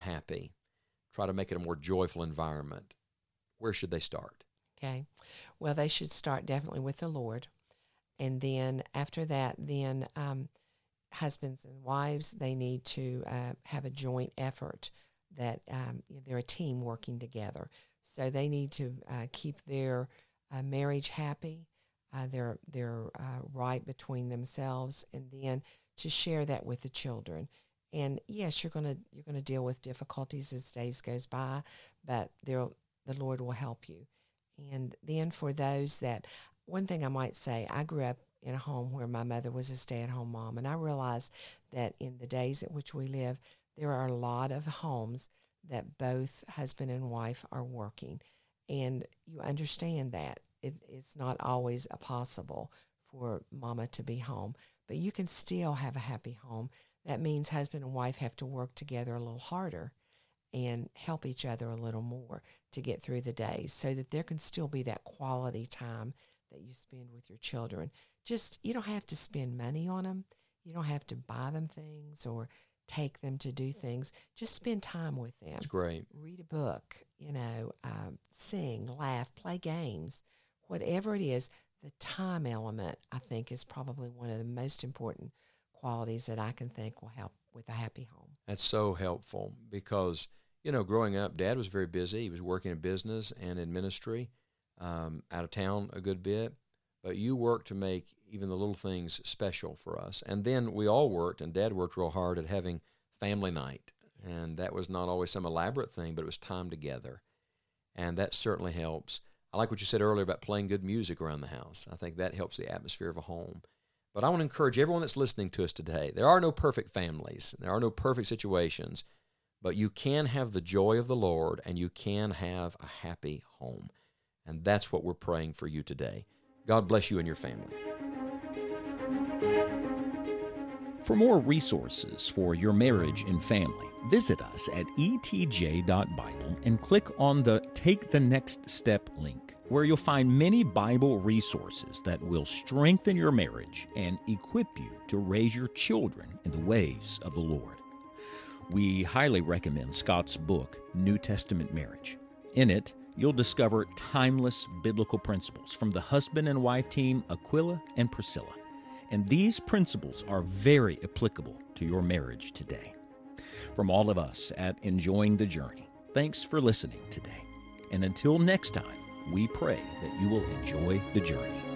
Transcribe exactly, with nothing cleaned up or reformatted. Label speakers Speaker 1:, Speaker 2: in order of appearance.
Speaker 1: happy, try to make it a more joyful environment, where should they start?
Speaker 2: Okay. Well, they should start definitely with the Lord. And then after that, then um, husbands and wives, they need to uh, have a joint effort that um, they're a team working together. So they need to uh, keep their uh, marriage happy. Uh, they're they're uh, right between themselves, and then to share that with the children. And yes, you're gonna you're gonna deal with difficulties as days goes by, but they'll the Lord will help you. And then for those that, one thing I might say, I grew up in a home where my mother was a stay-at-home mom, and I realized that in the days at which we live, there are a lot of homes that both husband and wife are working, and you understand that. It, it's not always a possible for mama to be home, but you can still have a happy home. That means husband and wife have to work together a little harder and help each other a little more to get through the days so that there can still be that quality time that you spend with your children. Just, you don't have to spend money on them. You don't have to buy them things or take them to do things. Just spend time with them.
Speaker 1: That's great.
Speaker 2: Read a book, you know, um, sing, laugh, play games. Whatever it is, the time element, I think, is probably one of the most important qualities that I can think will help with a happy home.
Speaker 1: That's so helpful because, you know, growing up, Dad was very busy. He was working in business and in ministry, um, out of town a good bit. But you worked to make even the little things special for us. And then we all worked, and Dad worked real hard at having family night. And that was not always some elaborate thing, but it was time together. And that certainly helps. I like what you said earlier about playing good music around the house. I think that helps the atmosphere of a home. But I want to encourage everyone that's listening to us today. There are no perfect families. There are no perfect situations. But you can have the joy of the Lord, and you can have a happy home. And that's what we're praying for you today. God bless you and your family.
Speaker 3: For more resources for your marriage and family, visit us at e t j dot bible and click on the Take the Next Step link, where you'll find many Bible resources that will strengthen your marriage and equip you to raise your children in the ways of the Lord. We highly recommend Scott's book, New Testament Marriage. In it, you'll discover timeless biblical principles from the husband and wife team Aquila and Priscilla. And these principles are very applicable to your marriage today. From all of us at Enjoying the Journey, thanks for listening today. And until next time, we pray that you will enjoy the journey.